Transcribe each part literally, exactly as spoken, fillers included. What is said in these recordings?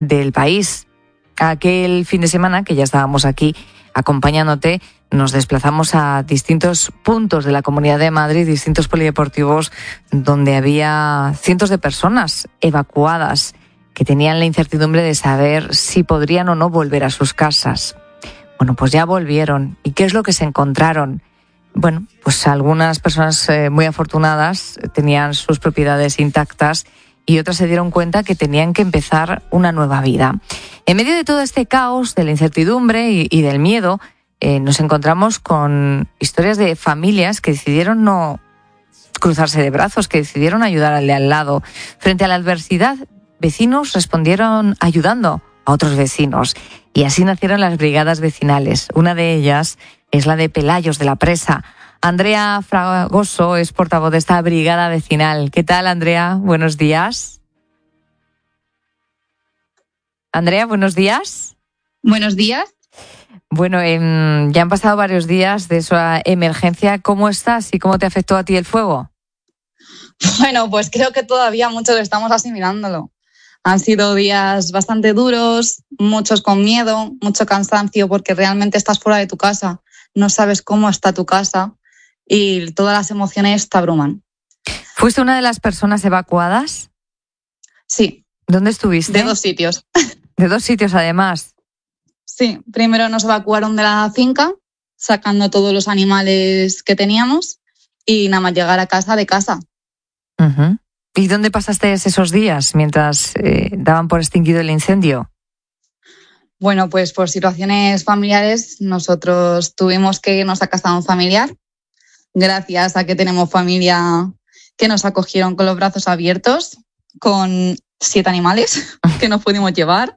del país. Aquel fin de semana, que ya estábamos aquí acompañándote, nos desplazamos a distintos puntos de la Comunidad de Madrid, distintos polideportivos, donde había cientos de personas evacuadas que tenían la incertidumbre de saber si podrían o no volver a sus casas. Bueno, pues ya volvieron. ¿Y qué es lo que se encontraron? Bueno, pues algunas personas eh, muy afortunadas tenían sus propiedades intactas y otras se dieron cuenta que tenían que empezar una nueva vida. En medio de todo este caos, de la incertidumbre y, y del miedo, eh, nos encontramos con historias de familias que decidieron no cruzarse de brazos, que decidieron ayudar al de al lado. Frente a la adversidad, vecinos respondieron ayudando a otros vecinos y así nacieron las brigadas vecinales. Una de ellas es la de Pelayos de la Presa. Andrea Fragoso es portavoz de esta brigada vecinal. ¿Qué tal, Andrea? Buenos días. Andrea, buenos días. Buenos días. Bueno, eh, ya han pasado varios días de esa emergencia. ¿Cómo estás y cómo te afectó a ti el fuego? Bueno, pues creo que todavía muchos estamos asimilándolo. Han sido días bastante duros, muchos con miedo, mucho cansancio, porque realmente estás fuera de tu casa, no sabes cómo está tu casa y todas las emociones te abruman. ¿Fuiste una de las personas evacuadas? Sí. ¿Dónde estuviste? De dos sitios. ¿De dos sitios además? Sí, primero nos evacuaron de la finca, sacando todos los animales que teníamos y nada más llegar a casa de casa. Uh-huh. ¿Y dónde pasaste esos días mientras eh, daban por extinguido el incendio? Bueno, pues por situaciones familiares nosotros tuvimos que irnos a casa de un familiar, gracias a que tenemos familia que nos acogieron con los brazos abiertos, con siete animales que nos pudimos llevar.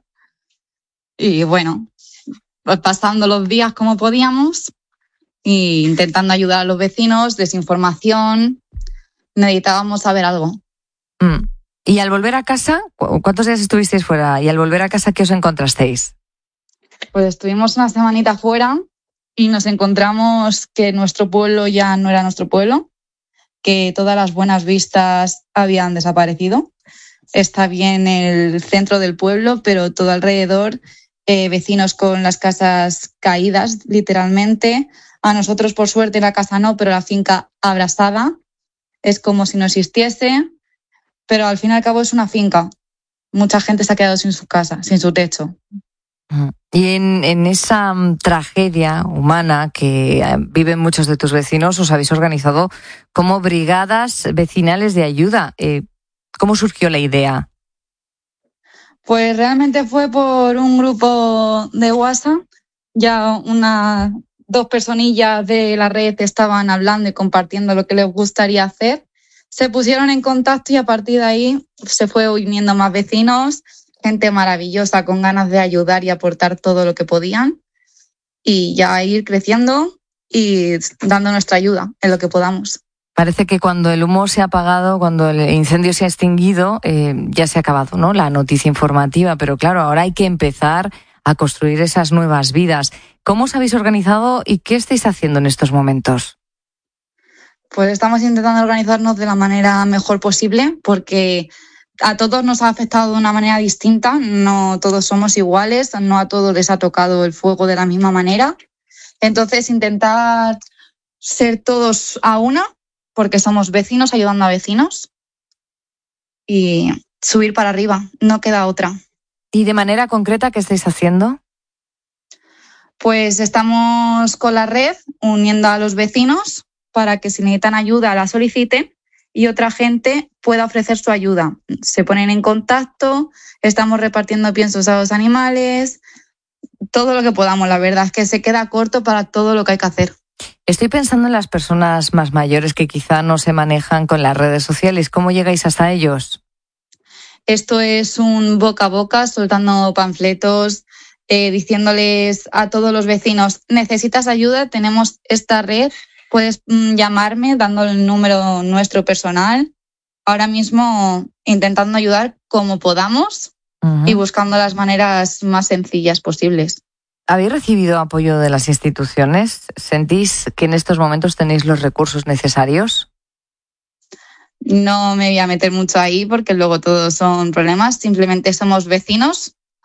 Y bueno, pues pasando los días como podíamos e intentando ayudar a los vecinos, desinformación, necesitábamos saber algo. Mm. ¿Y al volver a casa, cuántos días estuvisteis fuera? ¿Y al volver a casa qué os encontrasteis? Pues estuvimos una semanita fuera y nos encontramos que nuestro pueblo ya no era nuestro pueblo, que todas las buenas vistas habían desaparecido. Está bien el centro del pueblo, pero todo alrededor, eh, vecinos con las casas caídas, literalmente. A nosotros, por suerte, la casa no, pero la finca abrasada. Es como si no existiese, pero al fin y al cabo es una finca. Mucha gente se ha quedado sin su casa, sin su techo. Y en, en esa um, tragedia humana que uh, viven muchos de tus vecinos, os habéis organizado como brigadas vecinales de ayuda. Eh, ¿Cómo surgió la idea? Pues realmente fue por un grupo de WhatsApp. Ya una, dos personillas de la red estaban hablando y compartiendo lo que les gustaría hacer. Se pusieron en contacto y a partir de ahí se fue uniendo más vecinos, gente maravillosa con ganas de ayudar y aportar todo lo que podían y ya ir creciendo y dando nuestra ayuda en lo que podamos. Parece que cuando el humo se ha apagado, cuando el incendio se ha extinguido, eh, ya se ha acabado, ¿no?, la noticia informativa, pero claro, ahora hay que empezar a construir esas nuevas vidas. ¿Cómo os habéis organizado y qué estáis haciendo en estos momentos? Pues estamos intentando organizarnos de la manera mejor posible porque a todos nos ha afectado de una manera distinta, no todos somos iguales, no a todos les ha tocado el fuego de la misma manera. Entonces intentar ser todos a una, porque somos vecinos ayudando a vecinos y subir para arriba, no queda otra. ¿Y de manera concreta qué estáis haciendo? Pues estamos con la red uniendo a los vecinos para que si necesitan ayuda la soliciten y otra gente pueda ofrecer su ayuda. Se ponen en contacto, estamos repartiendo piensos a los animales, todo lo que podamos. La verdad es que se queda corto para todo lo que hay que hacer. Estoy pensando en las personas más mayores que quizá no se manejan con las redes sociales. ¿Cómo llegáis hasta ellos? Esto es un boca a boca, soltando panfletos, eh, diciéndoles a todos los vecinos, ¿necesitas ayuda? Tenemos esta red, puedes mm, llamarme dando el número nuestro personal. Ahora mismo intentando ayudar como podamos uh-huh. y buscando las maneras más sencillas posibles. ¿Habéis recibido apoyo de las instituciones? ¿Sentís que en estos momentos tenéis los recursos necesarios? No me voy a meter mucho ahí porque luego todos son problemas. Simplemente somos vecinos